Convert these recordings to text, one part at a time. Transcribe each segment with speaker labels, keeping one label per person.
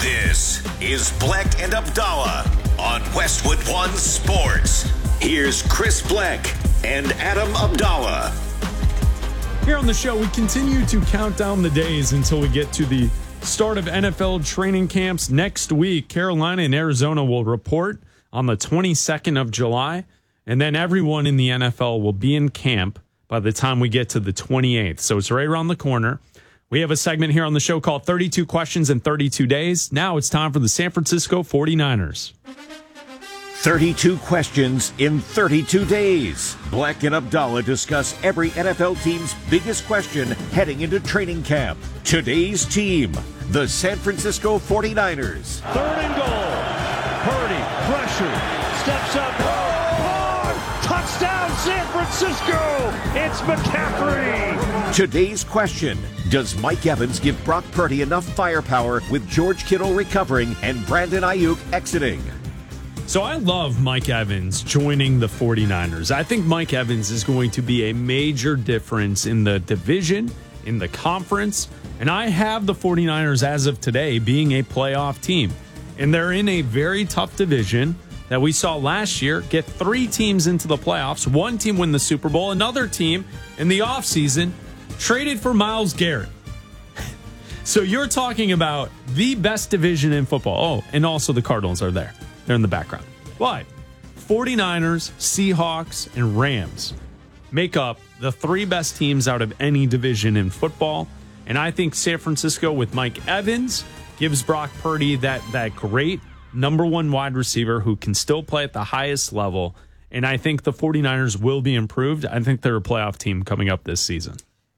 Speaker 1: This is Bleck and Abdallah on Westwood One Sports. Here's Chris Bleck and Adam Abdallah.
Speaker 2: Here on the show, we continue to count down the days until we get to the start of NFL training camps next week. Carolina and Arizona will report on the 22nd of July, and then everyone in the NFL will be in camp by the time we get to the 28th. So it's right around the corner. We have a segment here on the show called 32 Questions in 32 Days. Now it's time for the San Francisco 49ers.
Speaker 1: 32 questions in 32 days. Bleck and Abdallah discuss every NFL team's biggest question heading into training camp. Today's team, the San Francisco 49ers.
Speaker 3: 3rd and goal. Purdy, pressure, steps up. Touchdown, San Francisco! It's McCaffrey!
Speaker 1: Today's question, does Mike Evans give Brock Purdy enough firepower with George Kittle recovering and Brandon Ayuk exiting?
Speaker 2: So I love Mike Evans joining the 49ers. I think Mike Evans is going to be a major difference in the division, in the conference, and I have the 49ers as of today being a playoff team. And they're in a very tough division that we saw last year get 3 teams into the playoffs, 1 team win the Super Bowl, another team in the offseason traded for Myles Garrett. So you're talking about the best division in football. Oh, and also the Cardinals are there. They're in the background. But 49ers, Seahawks, and Rams make up the 3 best teams out of any division in football. And I think San Francisco with Mike Evans gives Brock Purdy that great number 1 wide receiver who can still play at the highest level. And I think the 49ers will be improved. I think they're a playoff team coming up this season.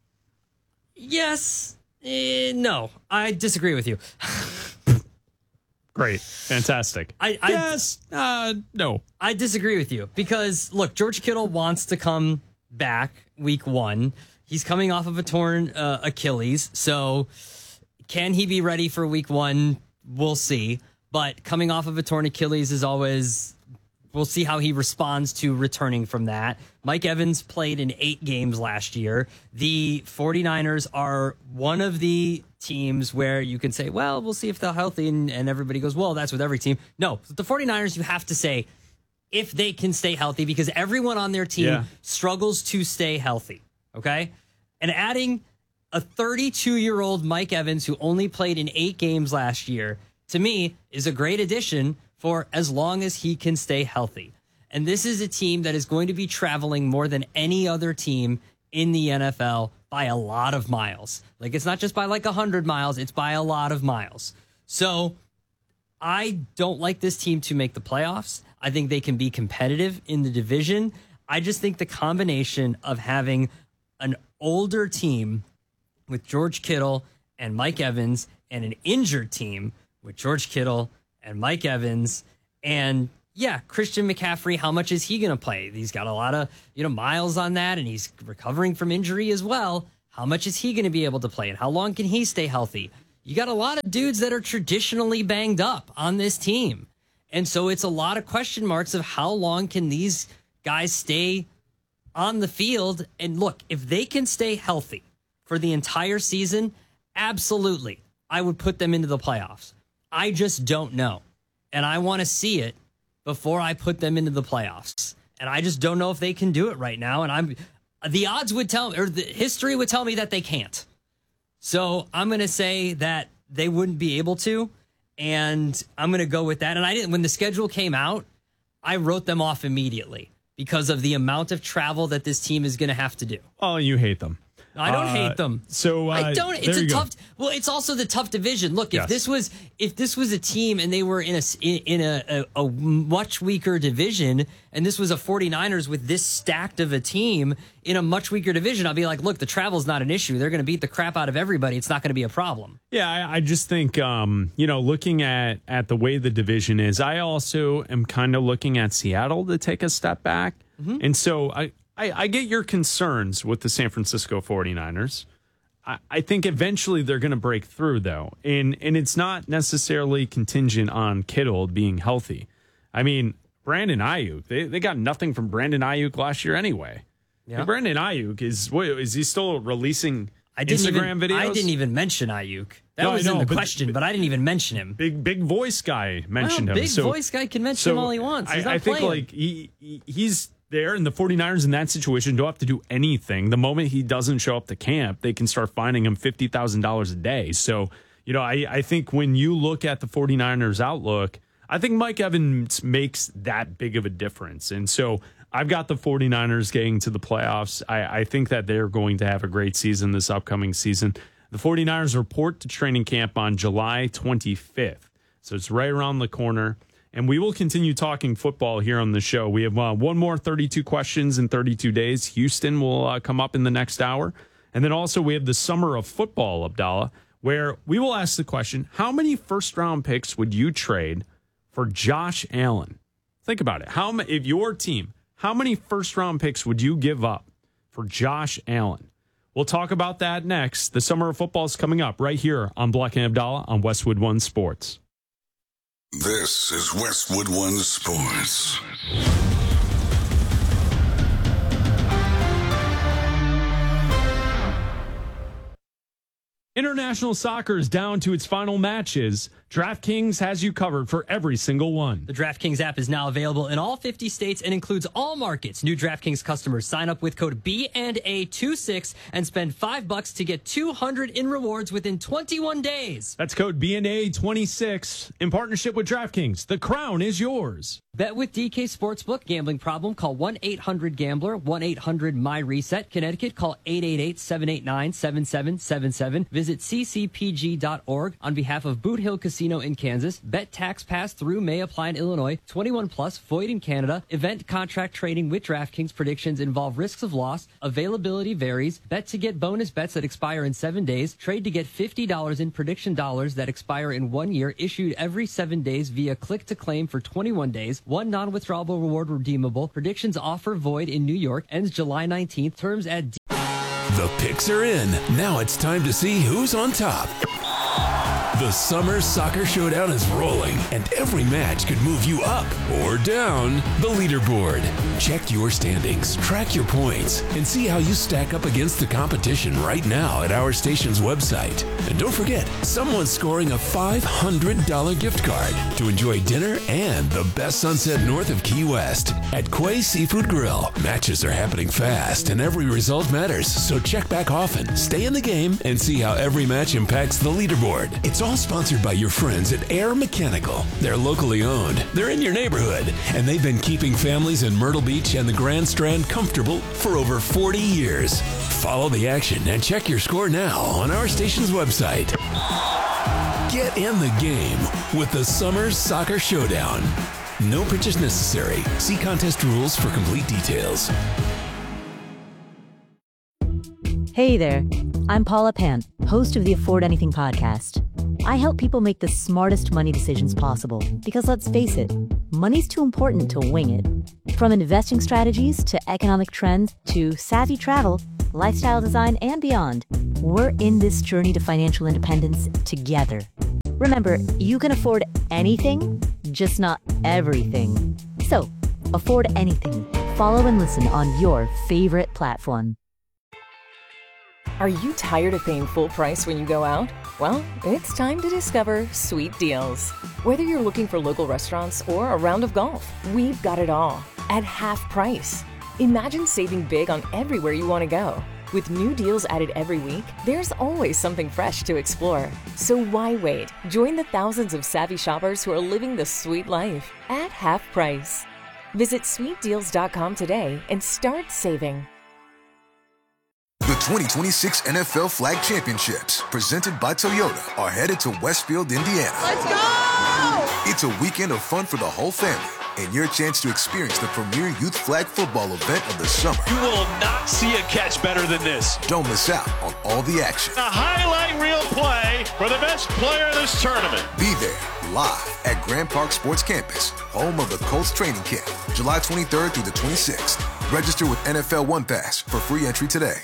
Speaker 4: Yes. No. I disagree with you.
Speaker 2: Great. Fantastic. No.
Speaker 4: I disagree with you because, look, George Kittle wants to come back week 1. He's coming off of a torn Achilles. So can he be ready for week 1? We'll see. But coming off of a torn Achilles is always, we'll see how he responds to returning from that. Mike Evans played in 8 games last year. The 49ers are one of the teams where you can say, well, we'll see if they're healthy. And everybody goes, well, that's with every team. No, the 49ers, you have to say if they can stay healthy because everyone on their team struggles to stay healthy. Okay. And adding a 32-year-old Mike Evans who only played in 8 games last year, to me, is a great addition for as long as he can stay healthy. And this is a team that is going to be traveling more than any other team in the NFL by a lot of miles. Like, it's not just by like 100 miles, it's by a lot of miles. So I don't like this team to make the playoffs. I think they can be competitive in the division. I just think the combination of having an older team with George Kittle and Mike Evans and an injured team with George Kittle and Mike Evans and Christian McCaffrey, how much is he going to play? He's got a lot of, miles on that and he's recovering from injury as well. How much is he going to be able to play and how long can he stay healthy? You got a lot of dudes that are traditionally banged up on this team. And so it's a lot of question marks of how long can these guys stay on the field. And look, if they can stay healthy for the entire season, absolutely, I would put them into the playoffs. I just don't know. And I want to see it before I put them into the playoffs. And I just don't know if they can do it right now. And the odds would tell me, or the history would tell me that they can't. So I'm going to say that they wouldn't be able to. And I'm going to go with that. And when the schedule came out, I wrote them off immediately because of the amount of travel that this team is going to have to do.
Speaker 2: Oh, you hate them.
Speaker 4: I don't hate them.
Speaker 2: So
Speaker 4: I don't. It's a tough. Well, it's also the tough division. Look, if this was a team and they were in a much weaker division, and this was a 49ers with this stacked of a team in a much weaker division, I'll be like, look, the travel's not an issue. They're going to beat the crap out of everybody. It's not going to be a problem.
Speaker 2: Yeah, I just think looking at the way the division is, I also am kind of looking at Seattle to take a step back, and so I get your concerns with the San Francisco 49ers. I think eventually they're going to break through, though. And it's not necessarily contingent on Kittle being healthy. I mean, Brandon Ayuk, they got nothing from Brandon Ayuk last year anyway. Yeah. And Brandon Ayuk is he still releasing Instagram videos.
Speaker 4: I didn't even mention Ayuk. That was in the question, but I didn't even mention him.
Speaker 2: Big voice guy mentioned him.
Speaker 4: Big voice guy can mention him all he wants. He's not playing.
Speaker 2: I think he's there, and the 49ers in that situation don't have to do anything. The moment he doesn't show up to camp, they can start fining him $50,000 a day. So, I think when you look at the 49ers outlook, I think Mike Evans makes that big of a difference. And so I've got the 49ers getting to the playoffs. I think that they're going to have a great season this upcoming season. The 49ers report to training camp on July 25th. So it's right around the corner. And we will continue talking football here on the show. We have one more 32 questions in 32 days. Houston will come up in the next hour. And then also we have the summer of football, Abdallah, where we will ask the question, how many first-round picks would you trade for Josh Allen? Think about it. If your team, how many first-round picks would you give up for Josh Allen? We'll talk about that next. The summer of football is coming up right here on Black and Abdallah on Westwood One Sports.
Speaker 5: This is Westwood One Sports.
Speaker 2: International soccer is down to its final matches. DraftKings has you covered for every single one.
Speaker 4: The DraftKings app is now available in all 50 states and includes all markets. New DraftKings customers sign up with code BNA26 and spend $5 to get $200 in rewards within 21 days.
Speaker 2: That's code BNA26 in partnership with DraftKings. The crown is yours.
Speaker 4: Bet with DK Sportsbook. Gambling problem? Call 1-800-GAMBLER, 1-800-MY-RESET. Connecticut, call 888-789-7777. Visit ccpg.org. On behalf of Boot Hill Casino in Kansas, bet tax pass through may apply in Illinois. 21 plus, void in Canada. Event contract trading with DraftKings. Predictions involve risks of loss. Availability varies. Bet to get bonus bets that expire in 7 days. Trade to get $50 in prediction dollars that expire in 1 year. Issued every 7 days via click to claim for 21 days. One non-withdrawable reward redeemable. Predictions offer void in New York. Ends July 19th. Terms at
Speaker 6: The picks are in. Now it's time to see who's on top. The Summer Soccer Showdown is rolling, and every match could move you up or down the leaderboard. Check your standings, track your points, and see how you stack up against the competition right now at our station's website. And don't forget, someone's scoring a $500 gift card to enjoy dinner and the best sunset north of Key West at Quay Seafood Grill. Matches are happening fast, and every result matters, so check back often, stay in the game, and see how every match impacts the leaderboard. It's all sponsored by your friends at Air Mechanical. They're locally owned, they're in your neighborhood, and they've been keeping families in Myrtle Beach and the Grand Strand comfortable for over 40 years. Follow the action and check your score now on our station's website. Get in the game with the Summer Soccer Showdown. No purchase necessary. See contest rules for complete details.
Speaker 7: Hey there, I'm Paula Pant, host of the Afford Anything podcast. I help people make the smartest money decisions possible because, let's face it, money's too important to wing it. From investing strategies to economic trends to savvy travel, lifestyle design, and beyond, we're in this journey to financial independence together. Remember, you can afford anything, just not everything. So, afford anything. Follow and listen on your favorite platform.
Speaker 8: Are you tired of paying full price when you go out? Well, it's time to discover Sweet Deals. Whether you're looking for local restaurants or a round of golf, we've got it all at half price. Imagine saving big on everywhere you want to go. With new deals added every week, there's always something fresh to explore. So why wait? Join the thousands of savvy shoppers who are living the sweet life at half price. Visit sweetdeals.com today and start saving.
Speaker 5: The 2026 NFL Flag Championships, presented by Toyota, are headed to Westfield, Indiana.
Speaker 9: Let's go!
Speaker 5: It's a weekend of fun for the whole family and your chance to experience the premier youth flag football event of the summer.
Speaker 3: You will not see a catch better than this.
Speaker 5: Don't miss out on all the action.
Speaker 3: A highlight reel play for the best player in this tournament.
Speaker 5: Be there live at Grand Park Sports Campus, home of the Colts training camp, July 23rd through the 26th. Register with NFL One Pass for free entry today.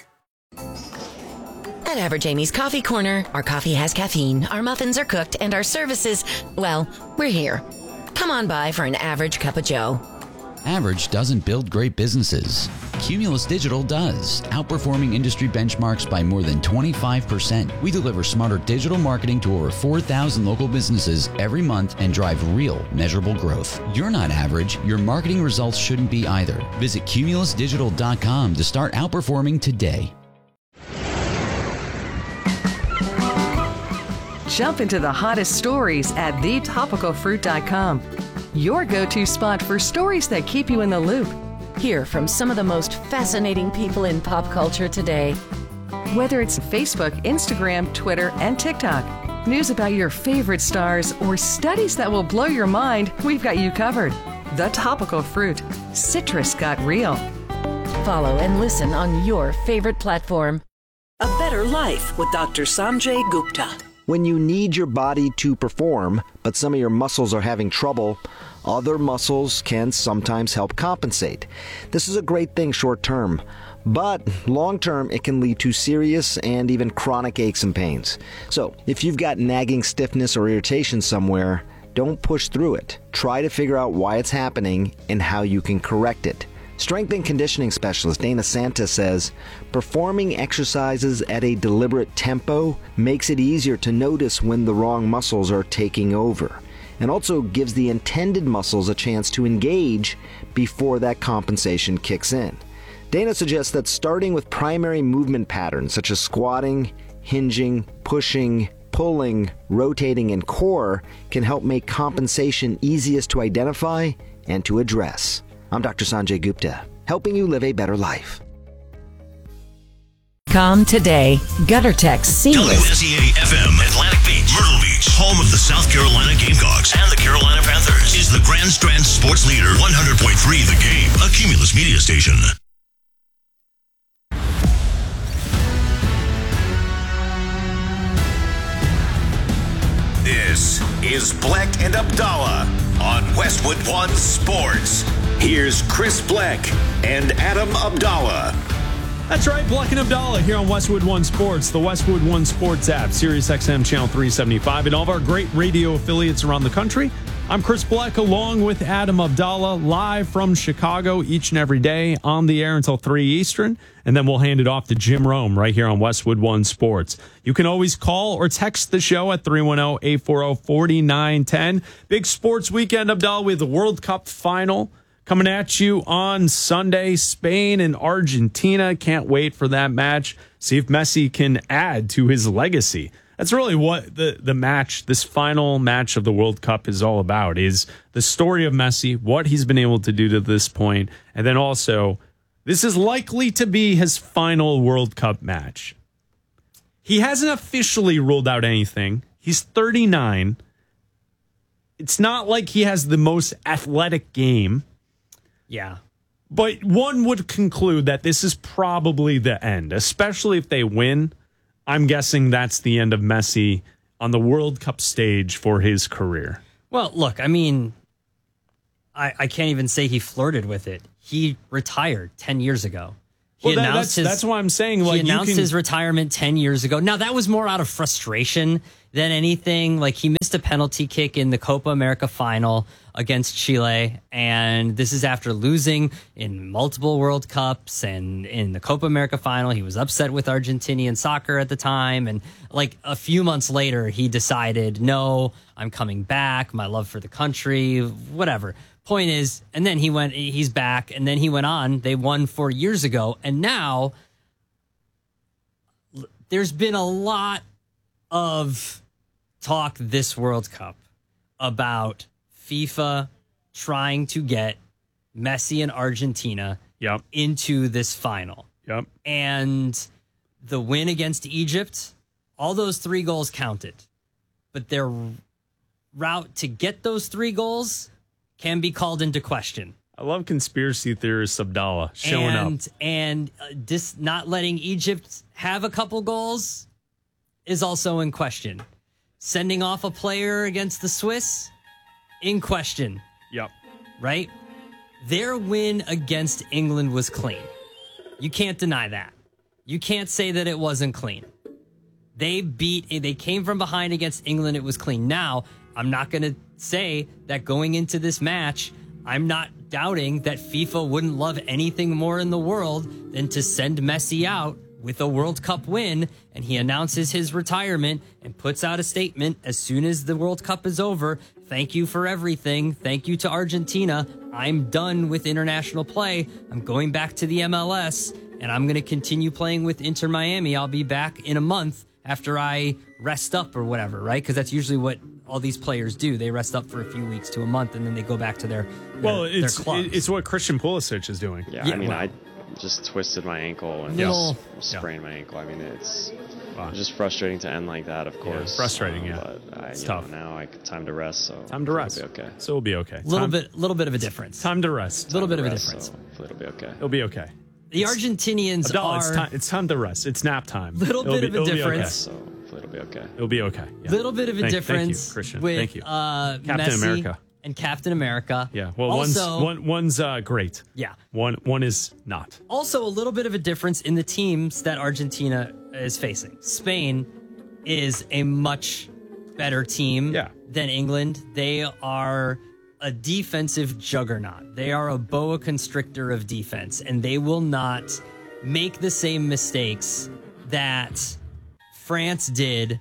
Speaker 10: At Average Amy's Coffee Corner, our coffee has caffeine, our muffins are cooked, and our services, well, we're here. Come on by for an average cup of joe.
Speaker 11: Average doesn't build great businesses.
Speaker 9: Cumulus Digital does, outperforming industry benchmarks by more than 25%. We deliver smarter digital marketing to over 4,000 local businesses every month and drive real, measurable growth. You're not average. Your marketing results shouldn't be either. Visit cumulusdigital.com to start outperforming today.
Speaker 11: Jump into the hottest stories at thetopicalfruit.com. Your go-to spot for stories that keep you in the loop.
Speaker 10: Hear from some of the most fascinating people in pop culture today.
Speaker 11: Whether it's Facebook, Instagram, Twitter, and TikTok, news about your favorite stars, or studies that will blow your mind, we've got you covered. The Topical Fruit. Citrus got real.
Speaker 10: Follow and listen on your favorite platform.
Speaker 12: A Better Life with Dr. Sanjay Gupta.
Speaker 13: When you need your body to perform, but some of your muscles are having trouble, other muscles can sometimes help compensate. This is a great thing short term, but long term it can lead to serious and even chronic aches and pains. So if you've got nagging stiffness or irritation somewhere, don't push through it. Try to figure out why it's happening and how you can correct it. Strength and conditioning specialist Dana Santa says, performing exercises at a deliberate tempo makes it easier to notice when the wrong muscles are taking over, and also gives the intended muscles a chance to engage before that compensation kicks in. Dana suggests that starting with primary movement patterns such as squatting, hinging, pushing, pulling, rotating, and core can help make compensation easiest to identify and to address. I'm Dr. Sanjay Gupta, helping you live a better life.
Speaker 10: Come today. GutterTech Seamless.
Speaker 14: WSEA-FM, Atlantic Beach, Myrtle Beach, home of the South Carolina Gamecocks and the Carolina Panthers, is the Grand Strand Sports Leader, 100.3 The Game, a Cumulus media station. This is Black and Abdallah on Westwood One Sports. Here's Chris Black and Adam Abdallah.
Speaker 2: That's right, Black and Abdallah here on Westwood One Sports, the Westwood One Sports app, Sirius XM Channel 375, and all of our great radio affiliates around the country. I'm Chris Black along with Adam Abdallah, live from Chicago each and every day on the air until 3 Eastern, and then we'll hand it off to Jim Rome right here on Westwood One Sports. You can always call or text the show at 310-840-4910. Big sports weekend, Abdallah, with the World Cup final coming at you on Sunday. Spain and Argentina. Can't wait for that match. See if Messi can add to his legacy. That's really what the match, this final match of the World Cup is all about, is the story of Messi, what he's been able to do to this point, and then also, this is likely to be his final World Cup match. He hasn't officially ruled out anything. He's 39. It's not like he has the most athletic game.
Speaker 4: Yeah.
Speaker 2: But one would conclude that this is probably the end, especially if they win. I'm guessing that's the end of Messi on the World Cup stage for his career.
Speaker 4: Well, look, I mean, I can't even say he flirted with it. He retired 10 years ago.
Speaker 2: That's why I'm saying, like,
Speaker 4: he announced his retirement 10 years ago. Now, that was more out of frustration than anything. Like, he missed a penalty kick in the Copa America final against Chile, and this is after losing in multiple World Cups, and in the Copa America final, he was upset with Argentinian soccer at the time, and like a few months later, he decided, no, I'm coming back, my love for the country, whatever. Point is, and then he's back, and then he went on, they won 4 years ago, and now there's been a lot of talk this World Cup about FIFA trying to get Messi and Argentina into this final.
Speaker 2: Yep.
Speaker 4: And the win against Egypt, all those 3 goals counted. But their route to get those 3 goals can be called into question.
Speaker 2: I love conspiracy theorist Abdallah showing up.
Speaker 4: And not letting Egypt have a couple goals is also in question. Sending off a player against the Swiss, in question.
Speaker 2: Yep.
Speaker 4: Right? Their win against England was clean. You can't deny that. You can't say that it wasn't clean. They came from behind against England. It was clean. Now, I'm not going to say that going into this match, I'm not doubting that FIFA wouldn't love anything more in the world than to send Messi out with a World Cup win, and he announces his retirement and puts out a statement as soon as the World Cup is over. Thank you for everything. Thank you to Argentina. I'm done with international play. I'm going back to the MLS, and I'm going to continue playing with Inter Miami. I'll be back in a month after I rest up or whatever, right? Because that's usually what all these players do. They rest up for a few weeks to a month, and then they go back to their clubs.
Speaker 2: It's what Christian Pulisic is doing.
Speaker 15: Yeah, I mean, I just twisted my ankle and sprained my ankle. I mean, it's just frustrating to end like that, of course.
Speaker 2: Yeah, frustrating,
Speaker 15: But
Speaker 2: it's tough.
Speaker 15: Now time to rest. So
Speaker 2: time to rest.
Speaker 15: It'll be okay.
Speaker 2: So it'll be okay.
Speaker 4: Little bit of a difference.
Speaker 2: Time to rest.
Speaker 4: A little bit of a difference.
Speaker 15: So it'll be okay.
Speaker 2: It'll be okay.
Speaker 4: The Argentinians
Speaker 2: Abdallah, it's time to rest. It's nap time.
Speaker 4: Little bit of a difference.
Speaker 15: So it'll be okay.
Speaker 2: It'll be okay. Yeah.
Speaker 4: Little bit of a difference.
Speaker 2: Thank you, Christian.
Speaker 4: With,
Speaker 2: thank you.
Speaker 4: Captain
Speaker 2: Messi
Speaker 4: America. And Captain America.
Speaker 2: Yeah. Well,
Speaker 4: also,
Speaker 2: one's great.
Speaker 4: Yeah.
Speaker 2: One is not.
Speaker 4: Also, a little bit of a difference in the teams that Argentina is facing. Spain is a much better team than England. They are a defensive juggernaut. They are a boa constrictor of defense, and they will not make the same mistakes that France did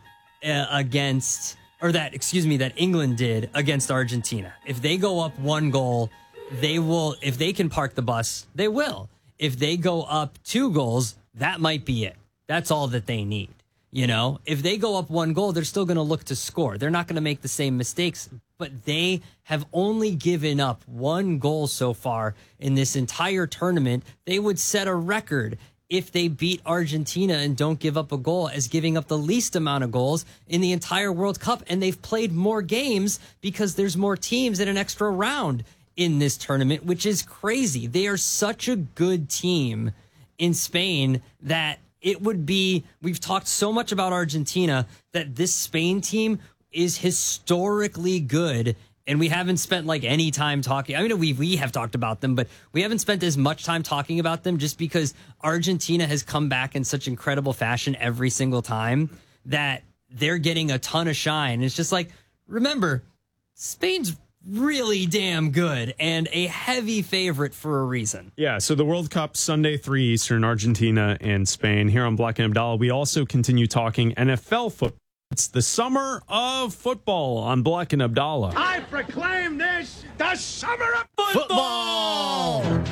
Speaker 4: that England did against Argentina. If they go up 1 goal, they will. If they can park the bus, they will. If they go up 2 goals, that might be it. That's all that they need. You know, if they go up 1 goal, they're still going to look to score. They're not going to make the same mistakes, but they have only given up 1 goal so far in this entire tournament. They would set a record if they beat Argentina and don't give up a goal as giving up the least amount of goals in the entire World Cup. And they've played more games because there's more teams in an extra round in this tournament, which is crazy. They are such a good team in Spain that it would be, we've talked so much about Argentina that this Spain team is historically good. And we haven't spent like any time talking. I mean, we have talked about them, but we haven't spent as much time talking about them just because Argentina has come back in such incredible fashion every single time that they're getting a ton of shine. It's just like, remember, Spain's really damn good and a heavy favorite for a reason.
Speaker 2: Yeah, so the World Cup Sunday 3 Eastern, Argentina and Spain. Here on Black and Abdallah, we also continue talking NFL football. It's the summer of football on Black and Abdallah.
Speaker 3: I proclaim this the summer of football!
Speaker 16: What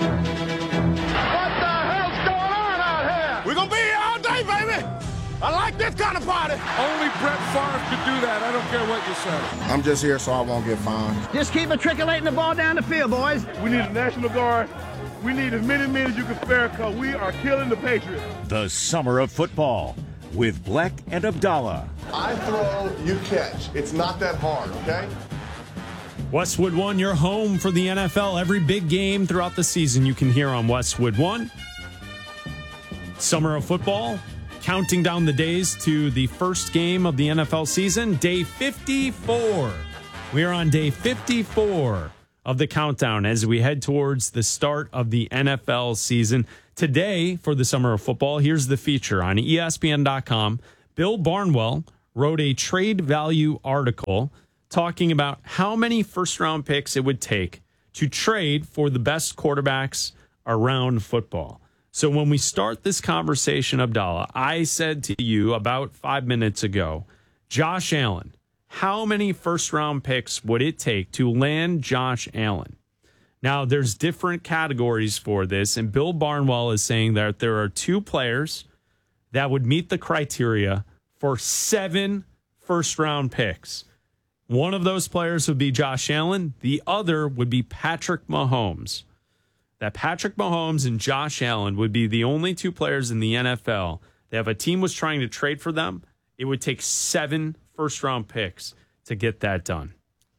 Speaker 16: the hell's going on out here?
Speaker 3: We're going to be here all day, baby! I like this kind of party. Only Brett Favre could do that. I don't care what you say.
Speaker 16: I'm just here so I won't get fined.
Speaker 17: Just keep matriculating the ball down the field, boys.
Speaker 3: We need a National Guard. We need as many men as you can spare because we are killing the Patriots.
Speaker 1: The summer of football with Black and Abdallah.
Speaker 16: I throw, you catch. It's not that hard, okay?
Speaker 2: Westwood One, your home for the NFL. Every big game throughout the season you can hear on Westwood One. Summer of football, counting down the days to the first game of the NFL season, day 54. We are on day 54 of the countdown as we head towards the start of the NFL season. Today, for the summer of football, here's the feature on ESPN.com. Bill Barnwell wrote a trade value article talking about how many first-round picks it would take to trade for the best quarterbacks around football. So when we start this conversation, Abdallah, I said to you about 5 minutes ago, Josh Allen, how many first-round picks would it take to land Josh Allen? Now, there's different categories for this, and Bill Barnwell is saying that there are 2 players that would meet the criteria for 7 first-round picks. One of those players would be Josh Allen. The other would be Patrick Mahomes. That Patrick Mahomes and Josh Allen would be the only 2 players in the NFL that if a team was trying to trade for them, it would take 7 first-round picks to get that done.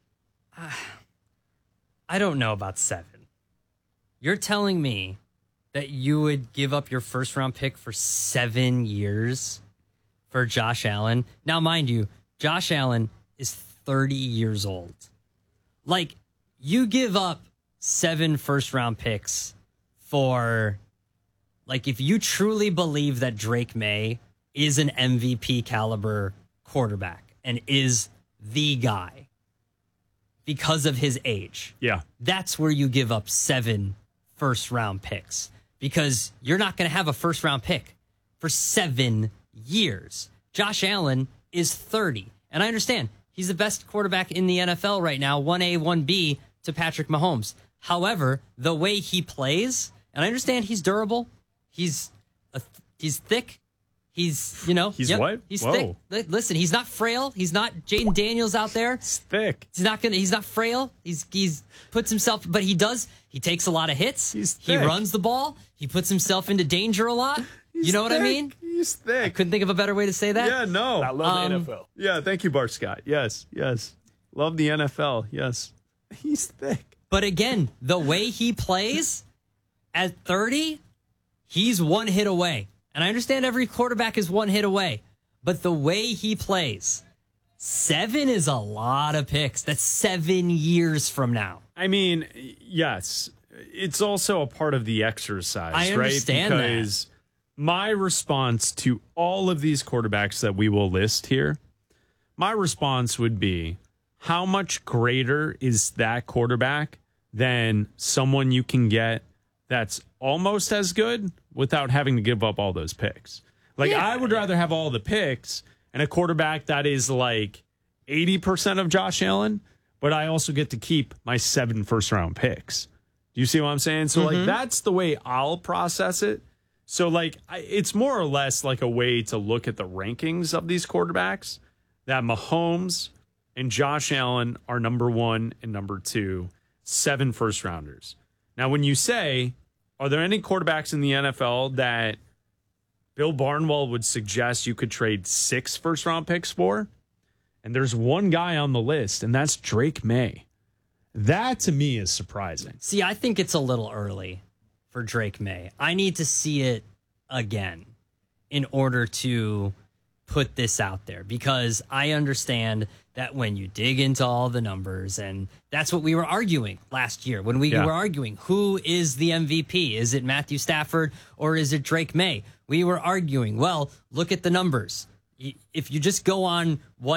Speaker 4: I don't know about 7. You're telling me that you would give up your first-round pick for 7 years for Josh Allen? Now, mind you, Josh Allen is 30 years old. Like, you give up 7 first-round picks for, like, if you truly believe that Drake May is an MVP caliber quarterback and is the guy, because of his age.
Speaker 2: Yeah.
Speaker 4: That's where you give up 7 first-round picks because you're not going to have a first-round pick for 7 years. Josh Allen is 30, and I understand he's the best quarterback in the NFL right now, 1A, 1B to Patrick Mahomes. However, the way he plays, and I understand he's durable, he's thick. He's
Speaker 2: what?
Speaker 4: He's
Speaker 2: Whoa.
Speaker 4: thick. Listen, he's not frail. He's not Jaden Daniels out there.
Speaker 2: He's thick.
Speaker 4: He's not frail. He's puts himself, but he takes a lot of hits. He runs the ball. He puts himself into danger a lot. You know what I mean?
Speaker 2: He's thick.
Speaker 4: I couldn't think of a better way to say that.
Speaker 2: Yeah, no.
Speaker 18: I love the NFL.
Speaker 2: Yeah, thank you, Bart Scott. Yes. Love the NFL. Yes. He's thick.
Speaker 4: But again, the way he plays at 30, he's one hit away. And I understand every quarterback is one hit away, but the way he plays, 7 is a lot of picks. That's 7 years from now.
Speaker 2: I mean, yes, it's also a part of the exercise,
Speaker 4: I understand
Speaker 2: right? Because my response to all of these quarterbacks that we will list here, my response would be, how much greater is that quarterback than someone you can get that's almost as good without having to give up all those picks? Like, I would rather have all the picks and a quarterback that is like 80% of Josh Allen, but I also get to keep my 7 first-round picks. Do you see what I'm saying? So, like, that's the way I'll process it. So, like, it's more or less like a way to look at the rankings of these quarterbacks, that Mahomes and Josh Allen are number 1 and number 2, 7 first-rounders. Now, when you say, are there any quarterbacks in the NFL that Bill Barnwell would suggest you could trade 6 first-round picks for? And there's one guy on the list, and that's Drake May. That, to me, is surprising.
Speaker 4: See, I think it's a little early for Drake May. I need to see it again in order to put this out there, because I understand that when you dig into all the numbers, and that's what we were arguing last year when we were arguing, who is the MVP? Is it Matthew Stafford or is it Drake May? We were arguing, well, look at the numbers. If you just go on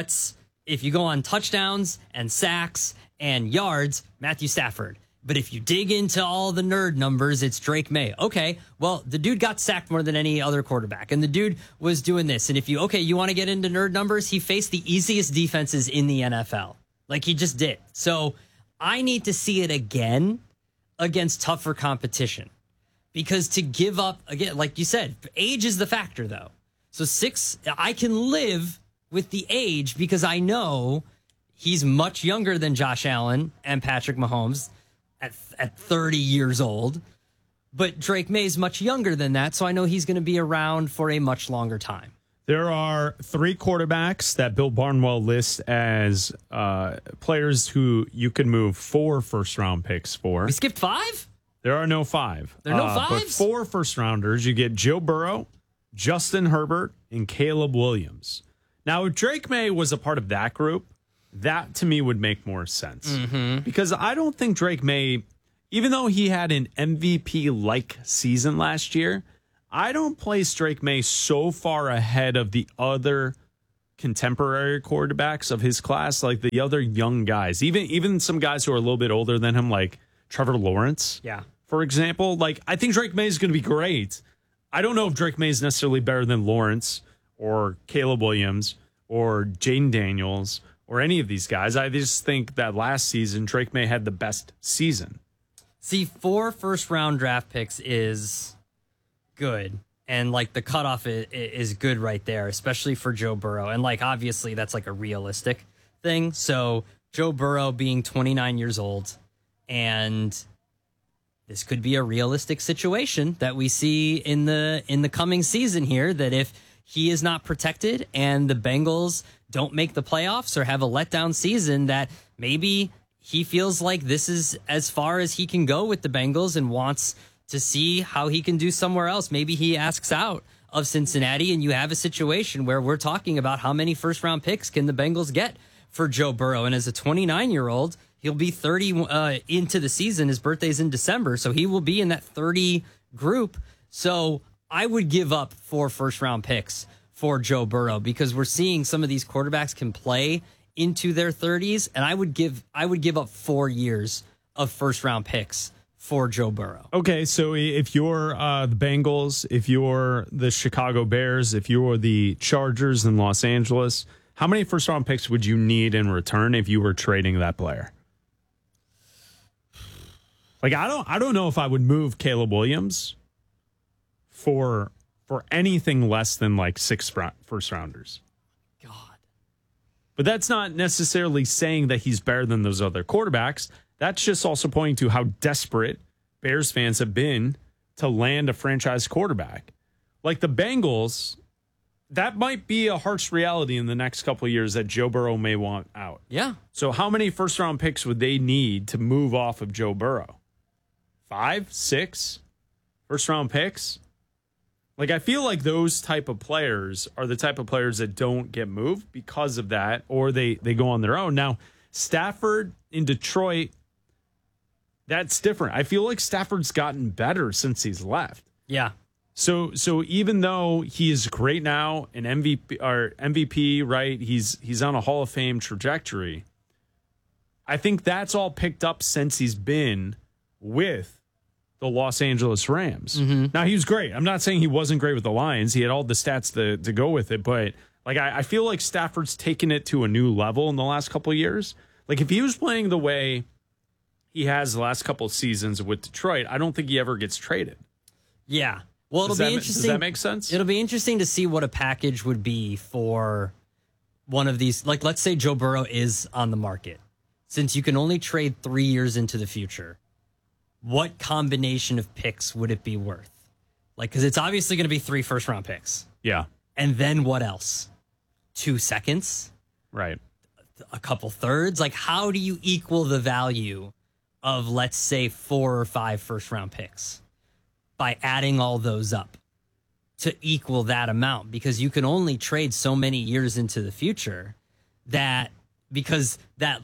Speaker 4: if you go on touchdowns and sacks and yards, Matthew Stafford. But if you dig into all the nerd numbers, it's Drake May. Okay, well, the dude got sacked more than any other quarterback, and the dude was doing this. And if you want to get into nerd numbers, he faced the easiest defenses in the NFL. Like, he just did. So I need to see it again against tougher competition. Because to give up, again, like you said, age is the factor, though. So 6, I can live with the age because I know he's much younger than Josh Allen and Patrick Mahomes at 30 years old. But Drake May is much younger than that, so I know he's going to be around for a much longer time.
Speaker 2: There are 3 quarterbacks that Bill Barnwell lists as players who you could move 4 first-round picks for.
Speaker 4: We skipped 5?
Speaker 2: There are no 5.
Speaker 4: There are no 5s?
Speaker 2: But 4 first-rounders. You get Joe Burrow, Justin Herbert, and Caleb Williams. Now, if Drake May was a part of that group, that to me would make more sense. Because I don't think Drake May, even though he had an MVP-like season last year, I don't place Drake May so far ahead of the other contemporary quarterbacks of his class, like the other young guys, even some guys who are a little bit older than him, like Trevor Lawrence, for example. Like, I think Drake May is going to be great. I don't know if Drake May is necessarily better than Lawrence or Caleb Williams or Jaden Daniels or any of these guys. I just think that last season, Drake May had the best season.
Speaker 4: See, 4 first-round draft picks is good. And, like, the cutoff is good right there, especially for Joe Burrow. And, like, obviously, that's, like, a realistic thing. So, Joe Burrow being 29 years old, and this could be a realistic situation that we see in the coming season here, that if he is not protected and the Bengals don't make the playoffs or have a letdown season, that maybe he feels like this is as far as he can go with the Bengals and wants to see how he can do somewhere else. Maybe he asks out of Cincinnati, and you have a situation where we're talking about how many first-round picks can the Bengals get for Joe Burrow. And as a 29-year-old, he'll be 30 into the season. His birthday's in December, so he will be in that 30 group. So I would give up 4 first-round picks for Joe Burrow, because we're seeing some of these quarterbacks can play into their 30s, and I would give up 4 years of first-round picks for Joe Burrow.
Speaker 2: Okay, so if you're the Bengals, if you're the Chicago Bears, if you're the Chargers in Los Angeles, how many first-round picks would you need in return if you were trading that player? Like, I don't know if I would move Caleb Williams for anything less than like 6 first-rounders.
Speaker 4: God.
Speaker 2: But that's not necessarily saying that he's better than those other quarterbacks. That's just also pointing to how desperate Bears fans have been to land a franchise quarterback. Like the Bengals, that might be a harsh reality in the next couple of years that Joe Burrow may want out.
Speaker 4: Yeah.
Speaker 2: So how many first-round picks would they need to move off of Joe Burrow? 5, 6 first-round picks? Like, I feel like those type of players are the type of players that don't get moved because of that, or they go on their own. Now, Stafford in Detroit, that's different. I feel like Stafford's gotten better since he's left.
Speaker 4: Yeah.
Speaker 2: So even though he is great now, an MVP, right? He's on a Hall of Fame trajectory. I think that's all picked up since he's been with the Los Angeles Rams.
Speaker 4: Mm-hmm.
Speaker 2: Now, he was great. I'm not saying he wasn't great with the Lions. He had all the stats to go with it, but like I feel like Stafford's taken it to a new level in the last couple of years. Like if he was playing the way he has the last couple of seasons with Detroit, I don't think he ever gets traded.
Speaker 4: Yeah. Well, it'll be interesting.
Speaker 2: Does that make sense?
Speaker 4: It'll be interesting to see what a package would be for one of these. Like, let's say Joe Burrow is on the market. Since you can only trade 3 years into the future, what combination of picks would it be worth? Like, because it's obviously going to be 3 first-round picks.
Speaker 2: Yeah.
Speaker 4: And then what else? 2 seconds?
Speaker 2: Right.
Speaker 4: A couple thirds? Like, how do you equal the value of, let's say, 4 or 5 first-round picks by adding all those up to equal that amount? Because you can only trade so many years into the future because that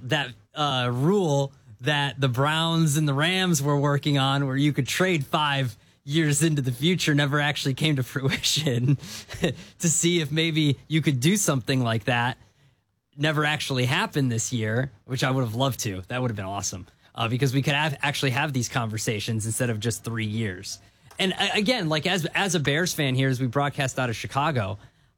Speaker 4: rule that the Browns and the Rams were working on where you could trade 5 years into the future never actually came to fruition to see if maybe you could do something like that. Never actually happened this year, which I would have loved to. That would have been awesome because we could actually have these conversations instead of just 3 years. And again, like as a Bears fan here, as we broadcast out of Chicago,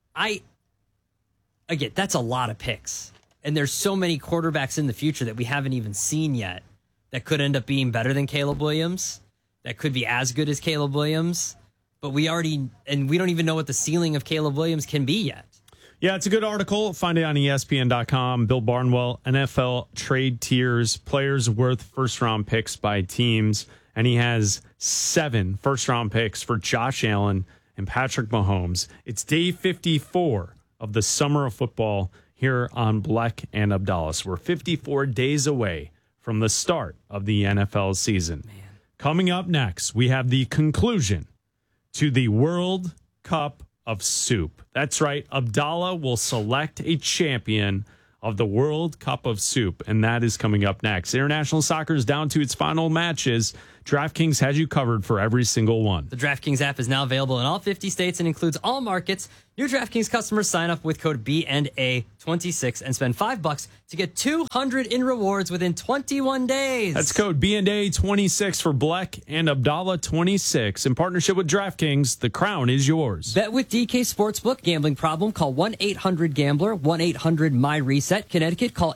Speaker 4: that's a lot of picks. And there's so many quarterbacks in the future that we haven't even seen yet that could end up being better than Caleb Williams, that could be as good as Caleb Williams. But we don't even know what the ceiling of Caleb Williams can be yet.
Speaker 2: Yeah, it's a good article. Find it on ESPN.com. Bill Barnwell, NFL trade tiers, players worth first-round picks by teams. And he has 7 first-round picks for Josh Allen and Patrick Mahomes. It's day 54 of the summer of football here on Bleck and Abdallah. We're 54 days away from the start of the NFL season. Man. Coming up next, we have the conclusion to the World Cup of Soup. That's right. Abdallah will select a champion of the World Cup of Soup, and that is coming up next. International soccer is down to its final matches. DraftKings has you covered for every single one.
Speaker 4: The DraftKings app is now available in all 50 states and includes all markets. New DraftKings customers sign up with code BNA26 and spend $5 to get $200 in rewards within 21 days.
Speaker 2: That's code BNA26 for Bleck and Abdallah 26. In partnership with DraftKings, the crown is yours.
Speaker 4: Bet with DK Sportsbook. Gambling problem? Call 1-800-GAMBLER. 1-800-MY-RESET. Connecticut, call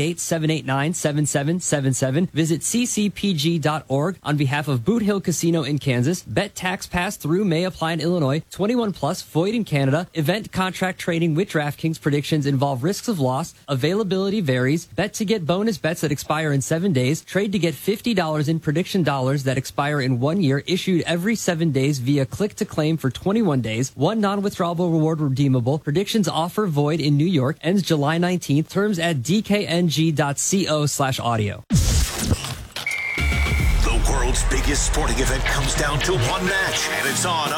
Speaker 4: 888-789-7777. Visit ccpg.org. On behalf of Boot Hill Casino in Kansas, bet tax pass through may apply in Illinois. 21 plus, void in Canada. Event contract trading with DraftKings. Predictions involve risks of loss. Availability varies. Bet to get bonus bets that expire in 7 days. Trade to get $50 in prediction dollars that expire in 1 year. Issued every 7 days via click to claim for 21 days. 1 non-withdrawable reward redeemable. Predictions offer void in New York. Ends July 19th. Terms at dkng.co/audio.
Speaker 14: The world's biggest sporting event comes down to one match, and it's on